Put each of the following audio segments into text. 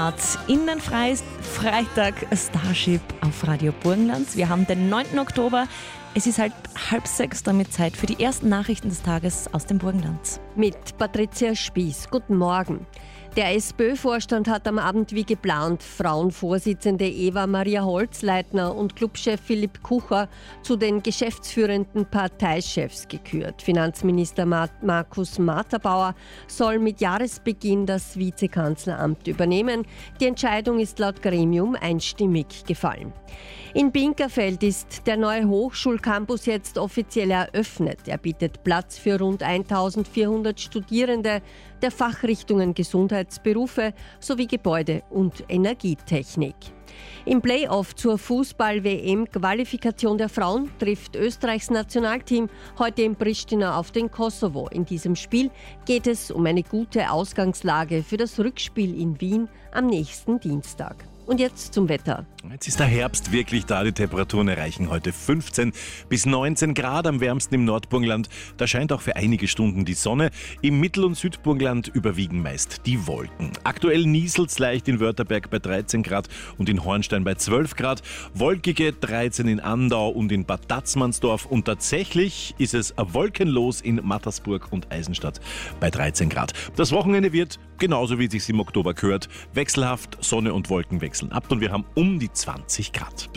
Start in den Freitag Starship auf Radio Burgenland. Wir haben den 9. Oktober. Es ist halt 5:30, damit Zeit für die ersten Nachrichten des Tages aus dem Burgenland. Mit Patricia Spieß. Guten Morgen. Der SPÖ-Vorstand hat am Abend wie geplant Frauenvorsitzende Eva Maria Holzleitner und Clubchef Philipp Kucher zu den geschäftsführenden Parteichefs gekürt. Finanzminister Markus Materbauer soll mit Jahresbeginn das Vizekanzleramt übernehmen. Die Entscheidung ist laut Gremium einstimmig gefallen. In Binkerfeld ist der neue Hochschulcampus jetzt offiziell eröffnet. Er bietet Platz für rund 1400 Studierende der Fachrichtungen Gesundheitsberufe sowie Gebäude- und Energietechnik. Im Playoff zur Fußball-WM-Qualifikation der Frauen trifft Österreichs Nationalteam heute in Pristina auf den Kosovo. In diesem Spiel geht es um eine gute Ausgangslage für das Rückspiel in Wien am nächsten Dienstag. Und jetzt zum Wetter. Jetzt ist der Herbst wirklich da. Die Temperaturen erreichen heute 15 bis 19 Grad, am wärmsten im Nordburgenland. Da scheint auch für einige Stunden die Sonne. Im Mittel- und Südburgenland überwiegen meist die Wolken. Aktuell nieselt's leicht in Wörtherberg bei 13 Grad und in Hornstein bei 12 Grad. Wolkige 13 in Andau und in Bad Tatzmannsdorf. Und tatsächlich ist es wolkenlos in Mattersburg und Eisenstadt bei 13 Grad. Das Wochenende wird, genauso wie es sich im Oktober gehört, wechselhaft. Sonne und Wolken wechseln ab und wir haben um die 20 Grad.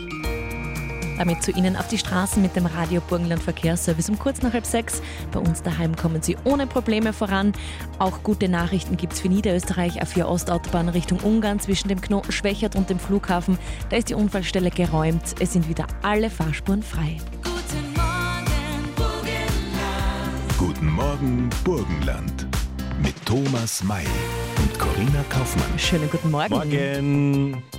Damit zu Ihnen auf die Straßen mit dem Radio Burgenland Verkehrsservice um kurz nach 5:30. Bei uns daheim kommen Sie ohne Probleme voran. Auch gute Nachrichten gibt es für Niederösterreich. A4 Ostautobahn Richtung Ungarn zwischen dem Knoten Schwächert und dem Flughafen. Da ist die Unfallstelle geräumt. Es sind wieder alle Fahrspuren frei. Guten Morgen, Burgenland. Guten Morgen, Burgenland. Mit Thomas May und Corinna Kaufmann. Schönen guten Morgen. Morgen.